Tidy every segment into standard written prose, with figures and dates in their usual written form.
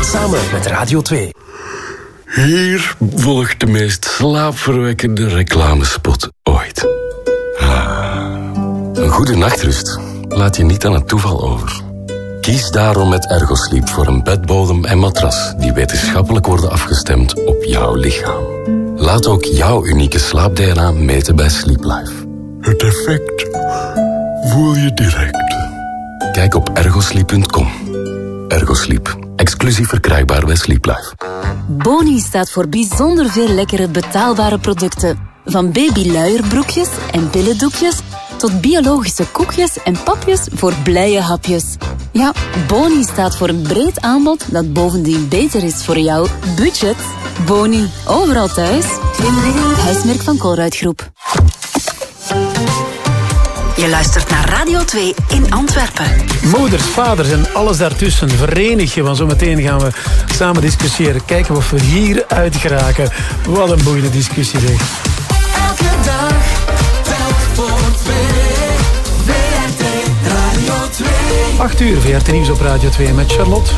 Samen met Radio 2. Hier volgt de meest slaapverwekkende reclamespot ooit. Een goede nachtrust laat je niet aan het toeval over. Kies daarom met Ergosleep voor een bedbodem en matras die wetenschappelijk worden afgestemd op jouw lichaam. Laat ook jouw unieke slaap-DNA meten bij Sleep Life. Het effect voel je direct. Kijk op ergosleep.com. Ergosleep. Exclusief verkrijgbaar bij Sleep Life. Boni staat voor bijzonder veel lekkere betaalbare producten. Van babyluierbroekjes en billendoekjes tot biologische koekjes en papjes voor blije hapjes. Ja, Boni staat voor een breed aanbod dat bovendien beter is voor jouw budget. Boni, overal thuis. Huismerk van Colruyt Groep. Je luistert naar Radio 2 in Antwerpen. Moeders, vaders en alles daartussen. Verenig je, want zometeen gaan we samen discussiëren. Kijken of we hier uit geraken. Wat een boeiende discussie, zeg. Elke dag, telk voor 2. VRT Radio 2. 8 uur, VRT Nieuws op Radio 2 met Charlotte.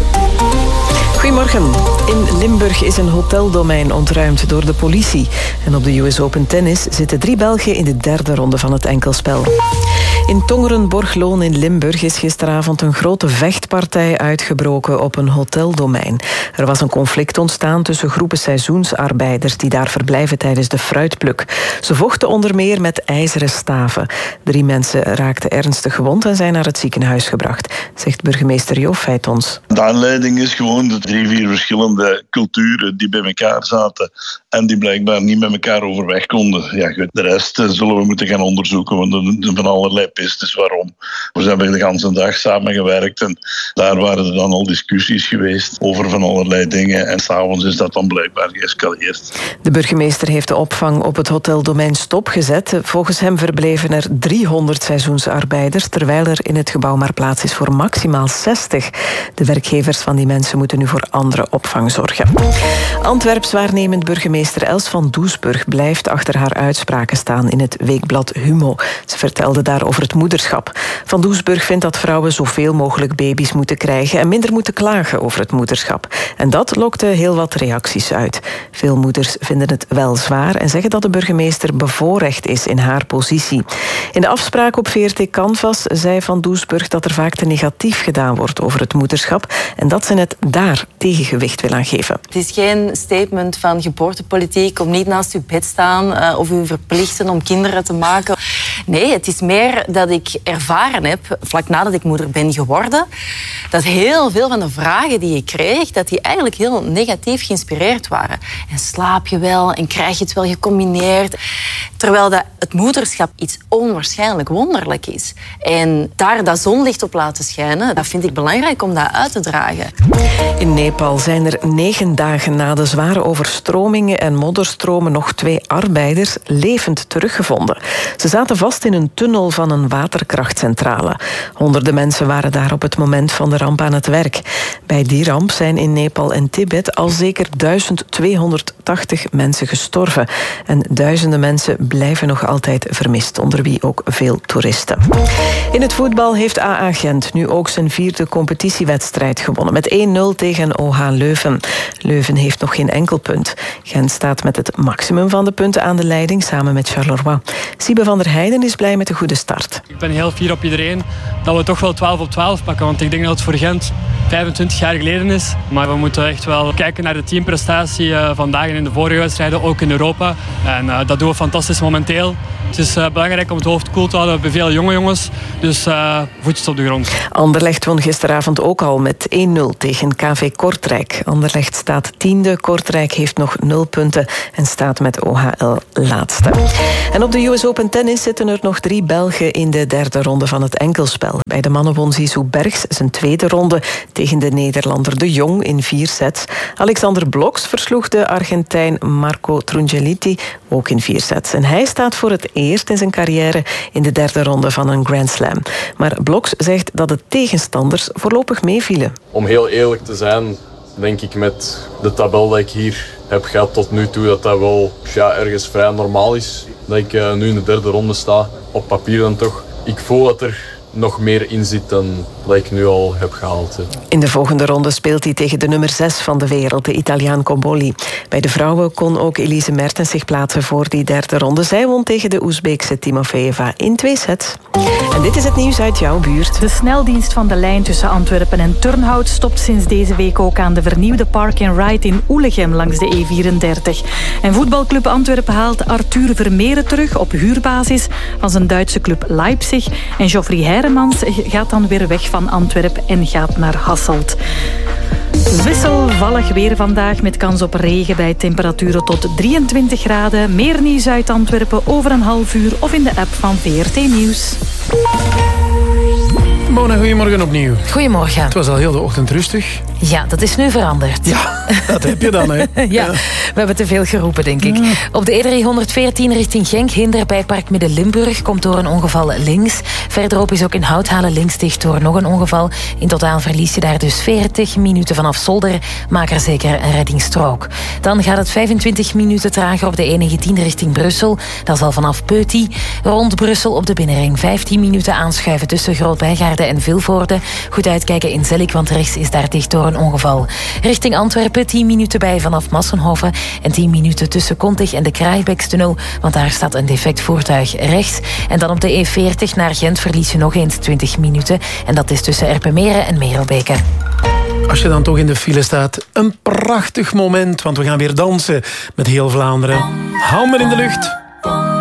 Goedemorgen. In Limburg is een hoteldomein ontruimd door de politie. En op de US Open Tennis zitten 3 Belgen in de 3e ronde van het enkelspel. In Tongeren-Borgloon in Limburg is gisteravond een grote vechtpartij uitgebroken op een hoteldomein. Er was een conflict ontstaan tussen groepen seizoensarbeiders die daar verblijven tijdens de fruitpluk. Ze vochten onder meer met ijzeren staven. 3 mensen raakten ernstig gewond en zijn naar het ziekenhuis gebracht, zegt burgemeester Jo Feitons. De aanleiding is gewoon de 3-4 verschillende culturen die bij elkaar zaten en die blijkbaar niet met elkaar overweg konden. Ja, goed, de rest zullen we moeten gaan onderzoeken, want er zijn van allerlei pistes waarom. We hebben de hele dag samengewerkt en daar waren er dan al discussies geweest over van allerlei dingen en s'avonds is dat dan blijkbaar geëscaleerd. De burgemeester heeft de opvang op het hoteldomein stopgezet. Volgens hem verbleven er 300 seizoensarbeiders, terwijl er in het gebouw maar plaats is voor maximaal 60. De werkgevers van die mensen moeten nu voor andere opvang zorgen. Antwerps waarnemend burgemeester Els van Doesburg blijft achter haar uitspraken staan in het weekblad Humo. Ze vertelde daar over het moederschap. Van Doesburg vindt dat vrouwen zoveel mogelijk baby's moeten krijgen en minder moeten klagen over het moederschap. En dat lokte heel wat reacties uit. Veel moeders vinden het wel zwaar en zeggen dat de burgemeester bevoorrecht is in haar positie. In de afspraak op VRT Canvas zei Van Doesburg dat er vaak te negatief gedaan wordt over het moederschap en dat ze net daar tegengewicht wil aan geven. Het is geen statement van geboortepolitiek om niet naast uw bed staan of u verplichten om kinderen te maken. Nee, het is meer dat ik ervaren heb, vlak nadat ik moeder ben geworden, dat heel veel van de vragen die ik kreeg, dat die eigenlijk heel negatief geïnspireerd waren. En slaap je wel en krijg je het wel gecombineerd? Terwijl dat het moederschap iets onwaarschijnlijk wonderlijk is. En daar dat zonlicht op laten schijnen, dat vind ik belangrijk om dat uit te dragen. In Nepal zijn er 9 dagen na de zware overstromingen en modderstromen nog 2 arbeiders levend teruggevonden. Ze zaten vast in een tunnel van een waterkrachtcentrale. Honderden mensen waren daar op het moment van de ramp aan het werk. Bij die ramp zijn in Nepal en Tibet al zeker 1280 mensen gestorven. En duizenden mensen blijven nog altijd vermist, onder wie ook veel toeristen. In het voetbal heeft AA Gent nu ook zijn 4e competitiewedstrijd gewonnen met 1-0 tegen OH Leuven. Leuven heeft nog geen enkel punt. Gent staat met het maximum van de punten aan de leiding samen met Charleroi. Siebe van der Heijden is blij met de goede start. Ik ben heel fier op iedereen dat we toch wel 12 op 12 pakken, want ik denk dat het voor Gent 25 jaar geleden is. Maar we moeten echt wel kijken naar de teamprestatie vandaag en in de vorige wedstrijden, ook in Europa. En dat doen we fantastisch momenteel. Het is belangrijk om het hoofd koel te houden. We hebben veel jonge jongens, dus voetjes op de grond. Anderlecht won gisteravond ook al met 1-0 tegen KV Kortrijk. Anderlecht staat 10e, Kortrijk heeft nog 0 punten en staat met OHL laatste. En op de US Open Tennis zitten er nog 3 Belgen in de 3e ronde van het enkelspel. Bij de mannen won Zizou Bergs zijn 2e ronde tegen de Nederlander De Jong in 4 sets. Alexander Bloks versloeg de Argentijn Marco Trungelliti ook in 4 sets. En hij staat voor het eerst in zijn carrière in de 3e ronde van een Grand Slam. Maar Bloks zegt dat de tegenstanders voorlopig meevielen. Om heel eerlijk te zijn, denk ik met de tabel dat ik hier heb gehad tot nu toe, dat wel ergens vrij normaal is. Dat ik nu in de 3e ronde sta, op papier dan toch. Ik voel dat er nog meer in zit dat ik nu al heb gehaald. In de volgende ronde speelt hij tegen de nummer 6 van de wereld, de Italiaan Cobolli. Bij de vrouwen kon ook Elise Mertens zich plaatsen voor die derde ronde. Zij won tegen de Oezbeekse Timofeeva in 2 sets. En dit is het nieuws uit jouw buurt. De sneldienst van de lijn tussen Antwerpen en Turnhout stopt sinds deze week ook aan de vernieuwde Park-and-Ride in Oelegem langs de E34. En voetbalclub Antwerpen haalt Arthur Vermeeren terug op huurbasis van zijn Duitse club Leipzig. En Geoffrey Heiremans gaat dan weer weg van Antwerpen en gaat naar Hasselt. Wisselvallig weer vandaag met kans op regen bij temperaturen tot 23 graden. Meer nieuws uit Antwerpen over een half uur of in de app van VRT Nieuws. Mona, goedemorgen opnieuw. Goedemorgen. Het was al heel de ochtend rustig. Ja, dat is nu veranderd. Ja, dat heb je dan, hè? Ja, we hebben te veel geroepen, denk ik. Op de E314 richting Genk, hinder bij Park Midden-Limburg, komt door een ongeval links. Verderop is ook in Houthalen links dicht door nog een ongeval. In totaal verlies je daar dus 40 minuten vanaf Zolder. Maak er zeker een reddingsstrook. Dan gaat het 25 minuten trager op de E19 richting Brussel. Dat is al vanaf Peuty. Rond Brussel op de binnenring 15 minuten aanschuiven tussen Groot-Bijgaarden en Vilvoorde. Goed uitkijken in Zellik, want rechts is daar dicht door een ongeval. Richting Antwerpen 10 minuten bij vanaf Massenhoven en 10 minuten tussen Kontig en de Kraaibeekstunnel, want daar staat een defect voertuig rechts. En dan op de E40 naar Gent verlies je nog eens 20 minuten en dat is tussen Erpenmeren en Merelbeke. Als je dan toch in de file staat, een prachtig moment, want we gaan weer dansen met heel Vlaanderen. Handen in de lucht.